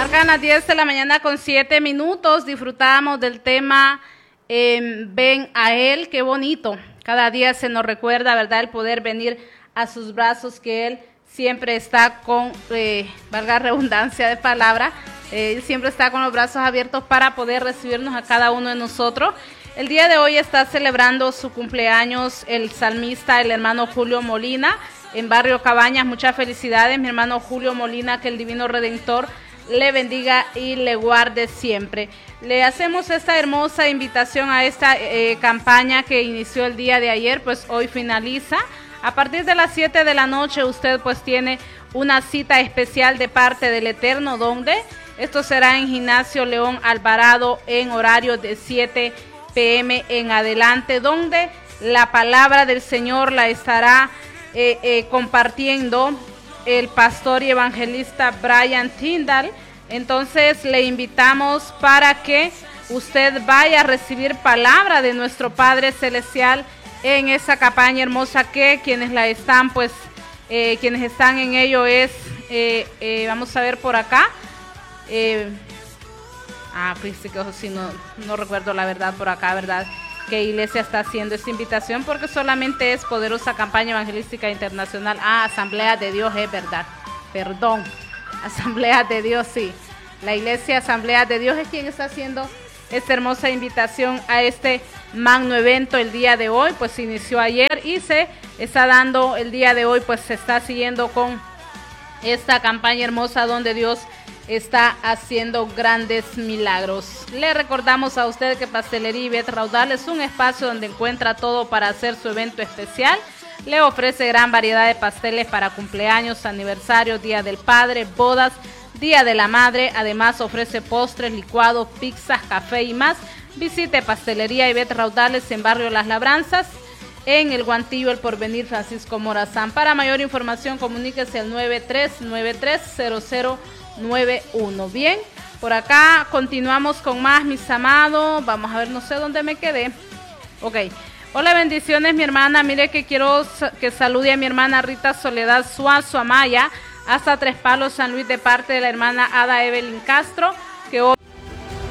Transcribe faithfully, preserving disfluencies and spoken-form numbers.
Marcan las diez de la mañana con siete minutos. Disfrutamos del tema eh, Ven a Él. Qué bonito. Cada día se nos recuerda, ¿verdad?, el poder venir a sus brazos, que Él siempre está con, eh, valga redundancia de palabra, eh, Él siempre está con los brazos abiertos para poder recibirnos a cada uno de nosotros. El día de hoy está celebrando su cumpleaños el salmista, el hermano Julio Molina, en Barrio Cabañas. Muchas felicidades, mi hermano Julio Molina, que el Divino Redentor le bendiga y le guarde siempre. Le hacemos esta hermosa invitación a esta eh, campaña que inició el día de ayer, pues hoy finaliza. A partir de las siete de la noche usted pues tiene una cita especial de parte del Eterno, donde esto será en Gimnasio León Alvarado en horario de siete pe eme en adelante, donde la palabra del Señor la estará eh, eh, compartiendo el pastor y evangelista Brian Tyndall. Entonces le invitamos para que usted vaya a recibir palabra de nuestro Padre Celestial en esa campaña hermosa, que quienes la están, pues, eh, quienes están en ello es, eh, eh, vamos a ver por acá, eh, ah, pues sí, que sí, no, no recuerdo la verdad por acá, ¿verdad?, qué iglesia está haciendo esta invitación, porque solamente es Poderosa Campaña Evangelística Internacional. Ah, Asamblea de Dios, es verdad, perdón, Asamblea de Dios, sí, la iglesia Asamblea de Dios es quien está haciendo esta hermosa invitación a este magno evento el día de hoy. Pues se inició ayer y se está dando el día de hoy, pues se está siguiendo con esta campaña hermosa donde Dios está haciendo grandes milagros. Le recordamos a usted que Pastelería Ivette Raudal es un espacio donde encuentra todo para hacer su evento especial. Le ofrece gran variedad de pasteles para cumpleaños, aniversarios, Día del Padre, bodas, Día de la Madre. Además ofrece postres, licuados, pizzas, café y más. Visite Pastelería Ivette Raudales en Barrio Las Labranzas, en El Guantillo, El Porvenir, Francisco Morazán. Para mayor información comuníquese al nueve tres nueve tres cero cero nueve uno. Bien, por acá continuamos con más, mis amados. Vamos a ver, no sé dónde me quedé. Ok. Hola, bendiciones, mi hermana. Mire que quiero que salude a mi hermana Rita Soledad Suazo Amaya, hasta Tres Palos, San Luis, de parte de la hermana Ada Evelyn Castro.